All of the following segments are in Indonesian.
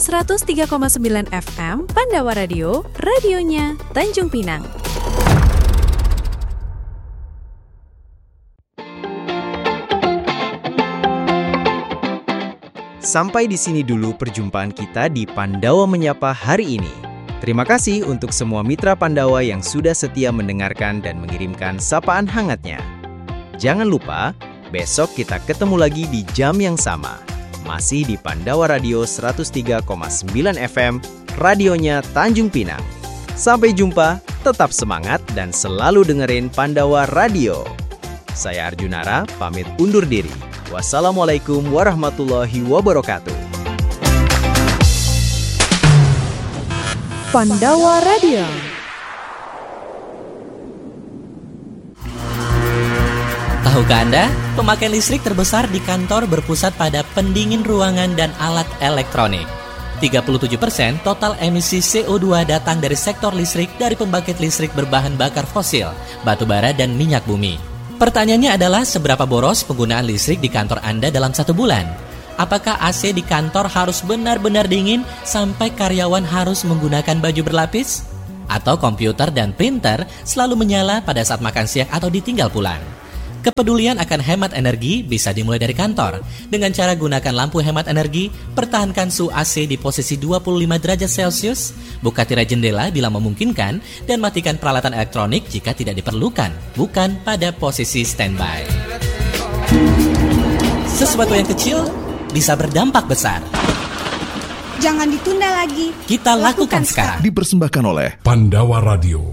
103,9 FM Pandawa Radio, radionya Tanjung Pinang. Sampai di sini dulu perjumpaan kita di Pandawa Menyapa hari ini. Terima kasih untuk semua mitra Pandawa yang sudah setia mendengarkan dan mengirimkan sapaan hangatnya. Jangan lupa, besok kita ketemu lagi di jam yang sama. Masih di Pandawa Radio 103,9 FM, radionya Tanjung Pinang. Sampai jumpa, tetap semangat dan selalu dengerin Pandawa Radio. Saya Arjunara, pamit undur diri. Wassalamualaikum warahmatullahi wabarakatuh. Pandawa Radio. Tahukah Anda, pemakaian listrik terbesar di kantor berpusat pada pendingin ruangan dan alat elektronik. 37% total emisi CO2 datang dari sektor listrik dari pembangkit listrik berbahan bakar fosil, batu bara dan minyak bumi. Pertanyaannya adalah seberapa boros penggunaan listrik di kantor Anda dalam 1 bulan? Apakah AC di kantor harus benar-benar dingin sampai karyawan harus menggunakan baju berlapis? Atau komputer dan printer selalu menyala pada saat makan siang atau ditinggal pulang? Kepedulian akan hemat energi bisa dimulai dari kantor. Dengan cara gunakan lampu hemat energi, pertahankan suhu AC di posisi 25 derajat Celcius, buka tirai jendela bila memungkinkan, dan matikan peralatan elektronik jika tidak diperlukan, bukan pada posisi standby. Sesuatu yang kecil bisa berdampak besar. Jangan ditunda lagi. Kita lakukan sekarang. Dipersembahkan oleh Pandawa Radio.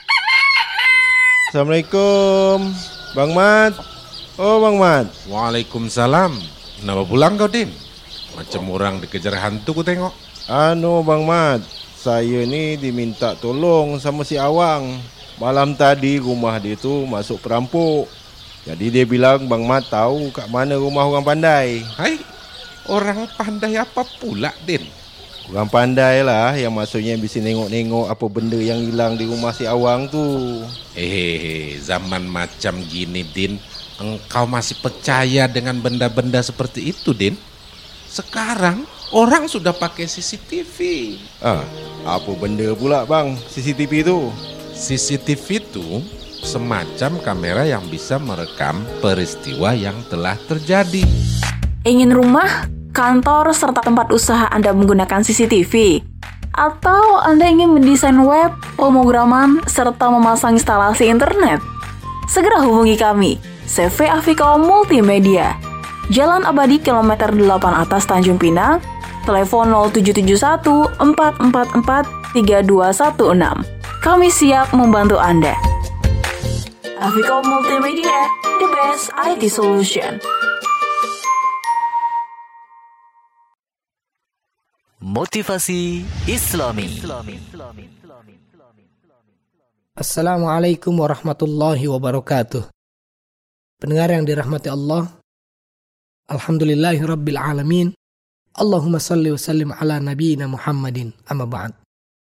Assalamualaikum, Bang Mat. Oh, Bang Mat. Waalaikumsalam. Kenapa pulang kau, Din? Macam orang dikejar hantu ku tengok. Bang Mat, saya ni diminta tolong sama si Awang. Malam tadi rumah dia tu masuk perampok. Jadi dia bilang Bang Mat tahu kat mana rumah orang pandai. Hai, orang pandai apa pula, Din? Orang pandai lah, yang maksudnya bisa nengok-nengok apa benda yang hilang di rumah si Awang tu. Zaman macam gini, Din, engkau masih percaya dengan benda-benda seperti itu, Din? Sekarang orang sudah pakai CCTV. Apa benda pula bang CCTV tu? CCTV itu semacam kamera yang bisa merekam peristiwa yang telah terjadi. Ingin rumah, kantor, serta tempat usaha Anda menggunakan CCTV? Atau Anda ingin mendesain web, pemrograman, serta memasang instalasi internet? Segera hubungi kami, CV Afiko Multimedia. Jalan Abadi kilometer 8 atas Tanjung Pinang, telepon 0771 444 3216. Kami siap membantu Anda. Afiko Multimedia, the best IT solution. Motivasi Islami. Assalamualaikum warahmatullahi wabarakatuh. Pendengar yang dirahmati Allah, alhamdulillahi rabbil alamin. Allahumma salli wa sallim ala nabiyyina Muhammadin, amma ba'd.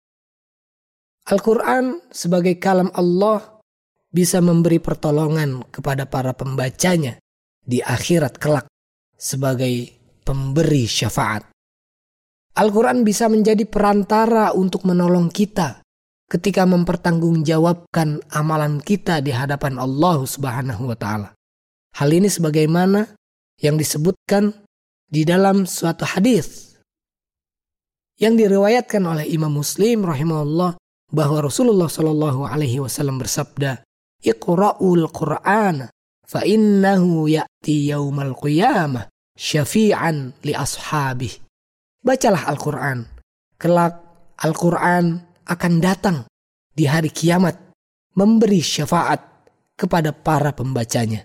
Al-Quran sebagai kalam Allah bisa memberi pertolongan kepada para pembacanya di akhirat kelak sebagai pemberi syafaat. Al-Quran bisa menjadi perantara untuk menolong kita ketika mempertanggungjawabkan amalan kita di hadapan Allah Subhanahu wa Ta'ala. Hal ini sebagaimana yang disebutkan di dalam suatu hadis yang diriwayatkan oleh Imam Muslim rahimahullah, bahwa Rasulullah Shallallahu Alaihi Wasallam bersabda, "Iqra'ul Qur'an, fa innahu ya'ti yaumal qiyamah syafi'an li ashabih." Bacalah Al-Quran, kelak Al-Quran akan datang di hari kiamat memberi syafaat kepada para pembacanya.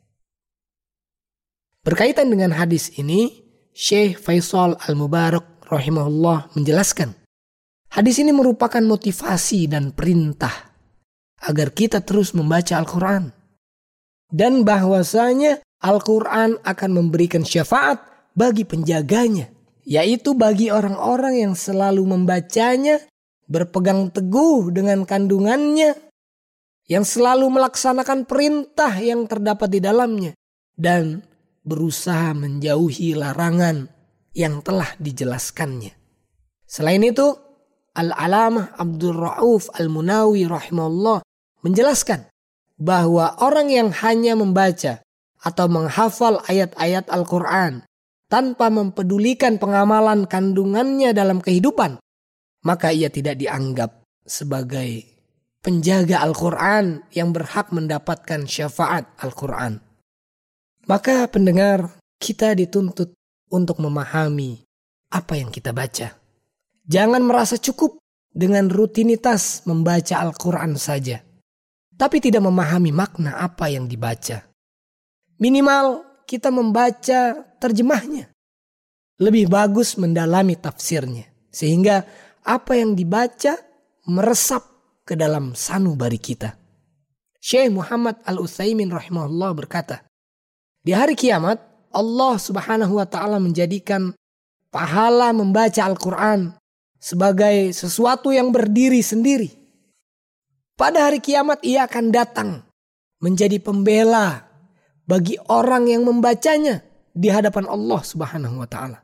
Berkaitan dengan hadis ini, Syekh Faisal Al-Mubarak rahimahullah menjelaskan, hadis ini merupakan motivasi dan perintah agar kita terus membaca Al-Quran. Dan bahwasanya Al-Quran akan memberikan syafaat bagi penjaganya, yaitu bagi orang-orang yang selalu membacanya, berpegang teguh dengan kandungannya, yang selalu melaksanakan perintah yang terdapat di dalamnya, dan berusaha menjauhi larangan yang telah dijelaskannya. Selain itu, Al-Alamah Abdul Rauf Al-Munawi rahimahullah menjelaskan bahwa orang yang hanya membaca atau menghafal ayat-ayat Al-Quran tanpa mempedulikan pengamalan kandungannya dalam kehidupan, maka ia tidak dianggap sebagai penjaga Al-Quran yang berhak mendapatkan syafaat Al-Quran. Maka pendengar, kita dituntut untuk memahami apa yang kita baca. Jangan merasa cukup dengan rutinitas membaca Al-Quran saja, tapi tidak memahami makna apa yang dibaca. Minimal kita membaca terjemahnya. Lebih bagus mendalami tafsirnya, sehingga apa yang dibaca meresap ke dalam sanubari kita. Syekh Muhammad Al-Utsaimin rahimahullah berkata, di hari kiamat Allah subhanahu wa ta'ala menjadikan pahala membaca Al-Quran sebagai sesuatu yang berdiri sendiri. Pada hari kiamat ia akan datang menjadi pembela bagi orang yang membacanya di hadapan Allah subhanahu wa ta'ala.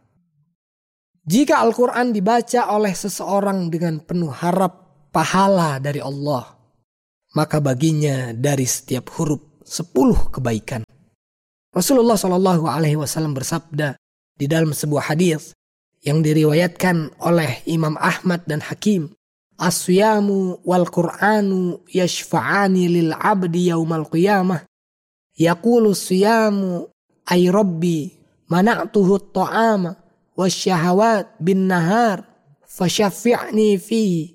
Jika Al-Quran dibaca oleh seseorang dengan penuh harap pahala dari Allah, maka baginya dari setiap huruf 10 kebaikan. Rasulullah SAW bersabda di dalam sebuah hadis yang diriwayatkan oleh Imam Ahmad dan Hakim, as-siyamu wal Qur'anu yashfa'ani lil 'abdi yaumal qiyamah. Yaqulu as-siyamu ay rabbi mana'tuhu at-ta'ama wasyahawat bin nahar fashaffi'ni fihi.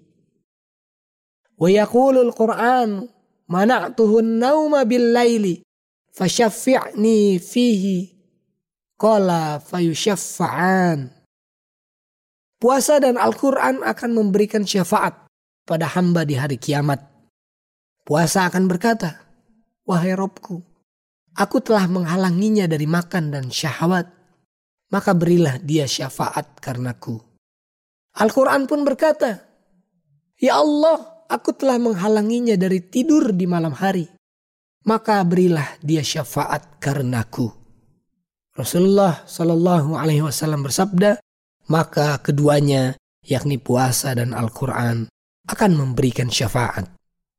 Wa yaqulu al-Qur'an mana'tuhu an-nawma bil laili fashaffi'ni fihi. Qala fayushaffa'an. Puasa dan Al-Quran akan memberikan syafaat pada hamba di hari kiamat. Puasa akan berkata, wahai Robku, aku telah menghalanginya dari makan dan syahwat, maka berilah dia syafaat karenaku. Al-Quran pun berkata, ya Allah, aku telah menghalanginya dari tidur di malam hari, maka berilah dia syafaat karenaku. Rasulullah SAW bersabda, maka keduanya, yakni puasa dan Al-Quran, akan memberikan syafaat.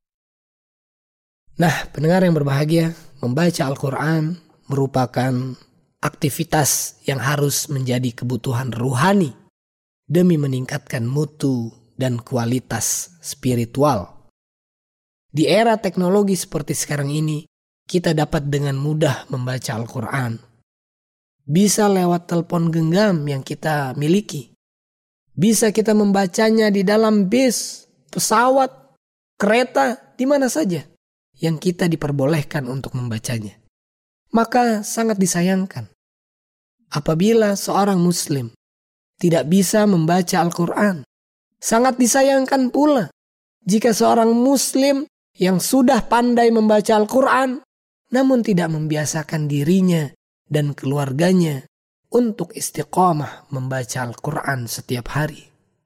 Nah, pendengar yang berbahagia, membaca Al-Quran merupakan aktivitas yang harus menjadi kebutuhan ruhani demi meningkatkan mutu dan kualitas spiritual. Di era teknologi seperti sekarang ini, kita dapat dengan mudah membaca Al-Quran. Bisa lewat telepon genggam yang kita miliki. Bisa kita membacanya di dalam bis, pesawat, kereta, di mana saja yang kita diperbolehkan untuk membacanya. Maka sangat disayangkan apabila seorang muslim tidak bisa membaca Al-Quran. Sangat disayangkan pula jika seorang muslim yang sudah pandai membaca Al-Quran namun tidak membiasakan dirinya dan keluarganya untuk istiqamah membaca Al-Quran setiap hari.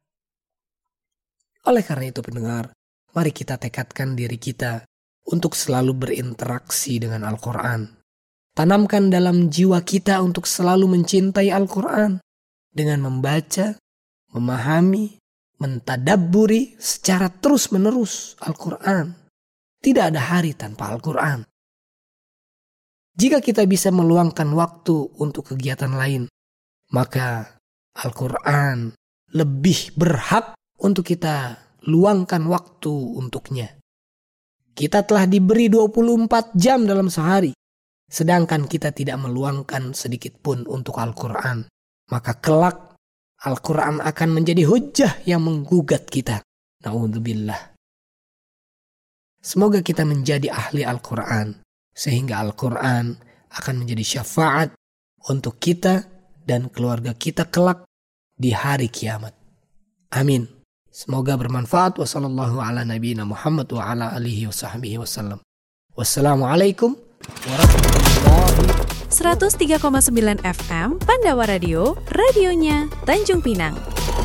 Oleh karena itu pendengar, mari kita tekadkan diri kita untuk selalu berinteraksi dengan Al-Quran. Tanamkan dalam jiwa kita untuk selalu mencintai Al-Quran dengan membaca, memahami, mentadabburi secara terus-menerus Al-Quran. Tidak ada hari tanpa Al-Quran. Jika kita bisa meluangkan waktu untuk kegiatan lain, maka Al-Quran lebih berhak untuk kita luangkan waktu untuknya. Kita telah diberi 24 jam dalam sehari, sedangkan kita tidak meluangkan sedikit pun untuk Al-Quran. Maka kelak Al-Quran akan menjadi hujjah yang menggugat kita. Na'udzubillah. Semoga kita menjadi ahli Al-Quran, sehingga Al-Quran akan menjadi syafaat untuk kita dan keluarga kita kelak di hari kiamat. Amin. Semoga bermanfaat. Wassallallahu ala nabiyina Muhammad wa ala alihi wa sahbihi wasallam. Wassalamualaikum warahmatullahi wabarakatuh. 103,9 FM Pandawa Radio, radionya Tanjung Pinang.